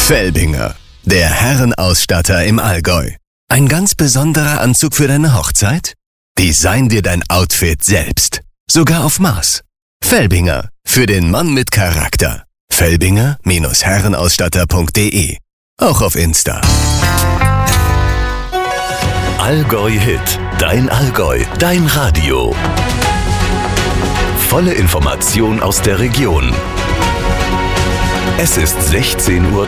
Felbinger, der Herrenausstatter im Allgäu. Ein ganz besonderer Anzug für deine Hochzeit? Design dir dein Outfit selbst. Sogar auf Maß. Felbinger, für den Mann mit Charakter. Felbinger-herrenausstatter.de. Auch auf Insta. Allgäu Hit. Dein Allgäu. Dein Radio. Volle Information aus der Region. Es ist 16:30 Uhr.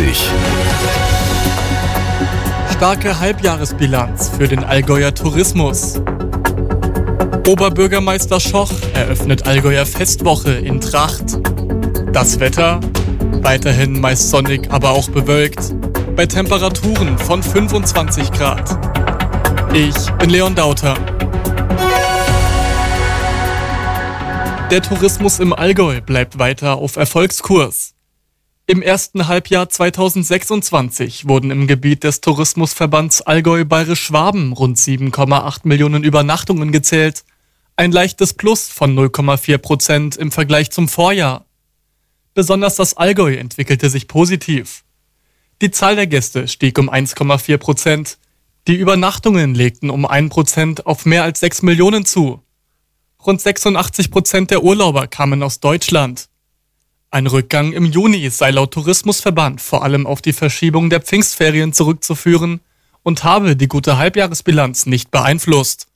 Starke Halbjahresbilanz für den Allgäuer Tourismus. Oberbürgermeister Schoch eröffnet Allgäuer Festwoche in Tracht. Das Wetter? Weiterhin meist sonnig, aber auch bewölkt. Bei Temperaturen von 25 Grad. Ich bin Leon Dauter. Der Tourismus im Allgäu bleibt weiter auf Erfolgskurs. Im ersten Halbjahr 2026 wurden im Gebiet des Tourismusverbands Allgäu-Bayerisch-Schwaben rund 7,8 Millionen Übernachtungen gezählt. Ein leichtes Plus von 0,4% im Vergleich zum Vorjahr. Besonders das Allgäu entwickelte sich positiv. Die Zahl der Gäste stieg um 1,4%. Die Übernachtungen legten um 1% auf mehr als 6 Millionen zu. Rund 86% der Urlauber kamen aus Deutschland. Ein Rückgang im Juni sei laut Tourismusverband vor allem auf die Verschiebung der Pfingstferien zurückzuführen und habe die gute Halbjahresbilanz nicht beeinflusst.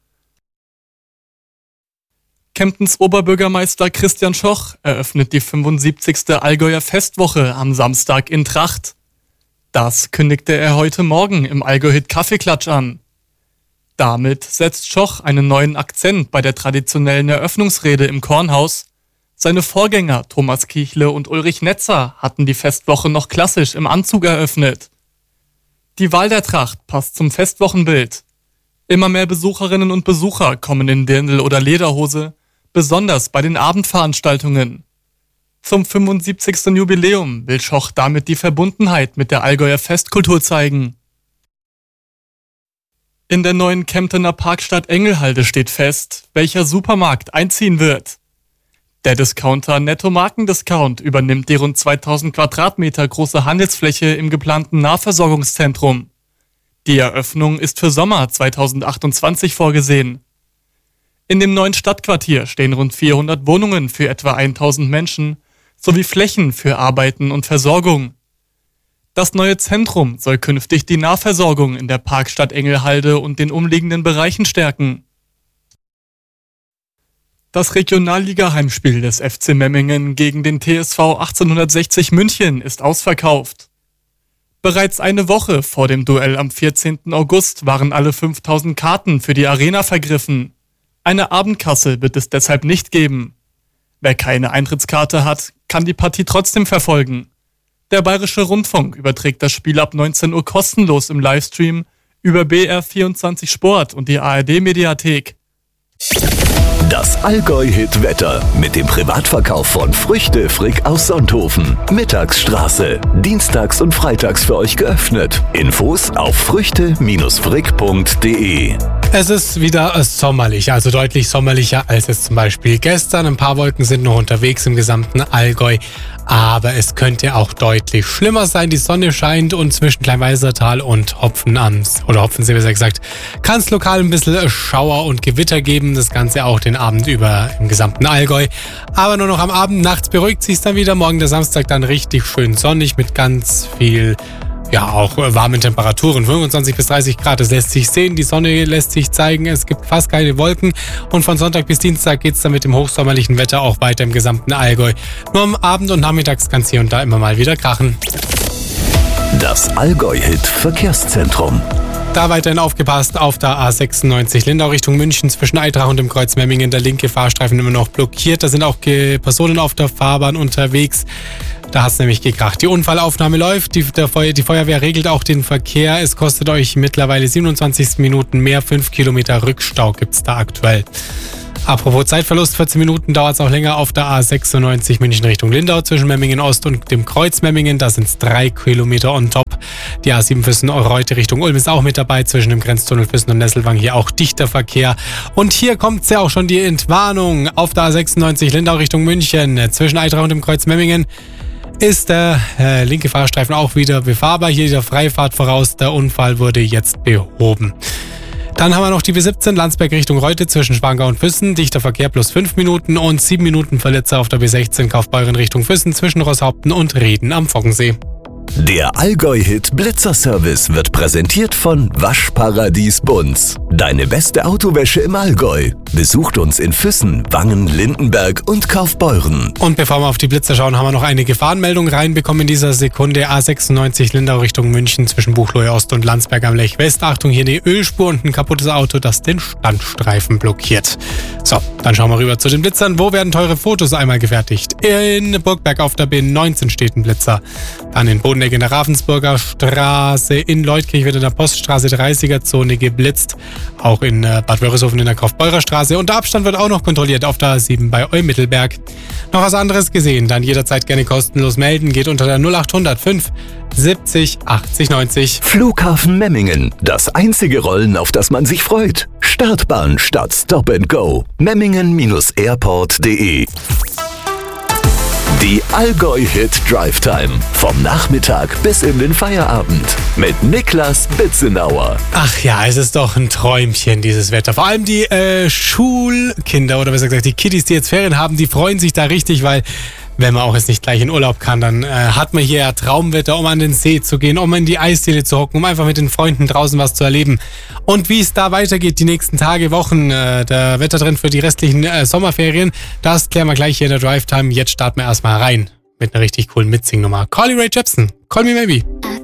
Kemptens Oberbürgermeister Christian Schoch eröffnet die 75. Allgäuer Festwoche am Samstag in Tracht. Das kündigte er heute Morgen im Allgäu-Hit Kaffeeklatsch an. Damit setzt Schoch einen neuen Akzent bei der traditionellen Eröffnungsrede im Kornhaus. Seine Vorgänger Thomas Kichle und Ulrich Netzer hatten die Festwoche noch klassisch im Anzug eröffnet. Die Wahl der Tracht passt zum Festwochenbild. Immer mehr Besucherinnen und Besucher kommen in Dirndl oder Lederhose, besonders bei den Abendveranstaltungen. Zum 75. Jubiläum will Schoch damit die Verbundenheit mit der Allgäuer Festkultur zeigen. In der neuen Kemptener Parkstadt Engelhalde steht fest, welcher Supermarkt einziehen wird. Der Discounter Netto Markendiscount übernimmt die rund 2000 Quadratmeter große Handelsfläche im geplanten Nahversorgungszentrum. Die Eröffnung ist für Sommer 2028 vorgesehen. In dem neuen Stadtquartier stehen rund 400 Wohnungen für etwa 1000 Menschen sowie Flächen für Arbeiten und Versorgung. Das neue Zentrum soll künftig die Nahversorgung in der Parkstadt Engelhalde und den umliegenden Bereichen stärken. Das Regionalliga-Heimspiel des FC Memmingen gegen den TSV 1860 München ist ausverkauft. Bereits eine Woche vor dem Duell am 14. August waren alle 5000 Karten für die Arena vergriffen. Eine Abendkasse wird es deshalb nicht geben. Wer keine Eintrittskarte hat, kann die Partie trotzdem verfolgen. Der Bayerische Rundfunk überträgt das Spiel ab 19 Uhr kostenlos im Livestream über BR24 Sport und die ARD-Mediathek. Das Allgäu-Hit-Wetter mit dem Privatverkauf von Früchte Frick aus Sonthofen. Mittagsstraße. Dienstags und freitags für euch geöffnet. Infos auf früchte-frick.de. Es ist wieder sommerlich, also deutlich sommerlicher als es zum Beispiel gestern. Ein paar Wolken sind noch unterwegs im gesamten Allgäu, aber es könnte auch deutlich schlimmer sein. Die Sonne scheint und zwischen Kleinweisertal und Hopfensee besser gesagt, kann es lokal ein bisschen Schauer und Gewitter geben. Das Ganze auch den Abend über im gesamten Allgäu. Aber nur noch am Abend, nachts beruhigt sich dann wieder. Morgen der Samstag dann richtig schön sonnig mit ganz viel auch warmen Temperaturen, 25 bis 30 Grad, das lässt sich sehen, die Sonne lässt sich zeigen, es gibt fast keine Wolken und von Sonntag bis Dienstag geht es dann mit dem hochsommerlichen Wetter auch weiter im gesamten Allgäu. Nur am Abend und nachmittags kann es hier und da immer mal wieder krachen. Das Allgäu-Hit Verkehrszentrum. Da weiterhin aufgepasst auf der A96 Lindau Richtung München zwischen Eitrach und dem Kreuz Memmingen. Der linke Fahrstreifen immer noch blockiert. Da sind auch Personen auf der Fahrbahn unterwegs. Da hat es nämlich gekracht. Die Unfallaufnahme läuft. Die Feuerwehr regelt auch den Verkehr. Es kostet euch mittlerweile 27 Minuten mehr. 5 Kilometer Rückstau gibt es da aktuell. Apropos Zeitverlust, 14 Minuten dauert es auch länger auf der A96 München Richtung Lindau zwischen Memmingen Ost und dem Kreuz Memmingen. Da sind es 3 Kilometer on top. Die A7 Füssen-Reute Richtung Ulm ist auch mit dabei. Zwischen dem Grenztunnel Füssen und Nesselwang hier auch dichter Verkehr. Und hier kommt ja auch schon die Entwarnung auf der A96 Lindau Richtung München zwischen Eitrach und dem Kreuz Memmingen. ist der linke Fahrstreifen auch wieder befahrbar. Hier der Freifahrt voraus. Der Unfall wurde jetzt behoben. Dann haben wir noch die B17 Landsberg Richtung Reute zwischen Schwangau und Füssen. Dichter Verkehr plus 5 Minuten und 7 Minuten Verletzer auf der B16 Kaufbeuren Richtung Füssen zwischen Rosshaupten und Reden am Foggensee. Der Allgäu-Hit Blitzerservice wird präsentiert von Waschparadies Bunz. Deine beste Autowäsche im Allgäu. Besucht uns in Füssen, Wangen, Lindenberg und Kaufbeuren. Und bevor wir auf die Blitzer schauen, haben wir noch eine Gefahrenmeldung reinbekommen in dieser Sekunde. A96 Lindau Richtung München zwischen Buchloe Ost und Landsberg am Lech West. Achtung, hier eine Ölspur und ein kaputtes Auto, das den Standstreifen blockiert. So, dann schauen wir rüber zu den Blitzern. Wo werden teure Fotos einmal gefertigt? In Burgberg auf der B19 steht ein Blitzer. Dann in Bodenegg in der Ravensburger Straße, in Leutkirch wird in der Poststraße 30er-Zone geblitzt. Auch in Bad Wörishofen in der Kaufbeurer Straße. Und der Abstand wird auch noch kontrolliert auf der A7 bei Eumittelberg. Noch was anderes gesehen? Dann jederzeit gerne kostenlos melden. Geht unter der 0800 5 70 80 90. Flughafen Memmingen. Das einzige Rollen, auf das man sich freut. Startbahn statt Stop and Go. Memmingen-airport.de. Die Allgäu-Hit Drive Time. Vom Nachmittag bis in den Feierabend. Mit Niklas Bitzenauer. Ach ja, es ist doch ein Träumchen, dieses Wetter. Vor allem die Schulkinder oder besser gesagt die Kiddies, die jetzt Ferien haben, die freuen sich da richtig, weil wenn man auch jetzt nicht gleich in Urlaub kann, dann hat man hier ja Traumwetter, um an den See zu gehen, um in die Eisdiele zu hocken, um einfach mit den Freunden draußen was zu erleben. Und wie es da weitergeht, die nächsten Tage, Wochen, der Wettertrend für die restlichen Sommerferien, das klären wir gleich hier in der Drive Time. Jetzt starten wir erstmal rein mit einer richtig coolen Mitsingnummer. Carly Rae Jepsen, Call Me Maybe.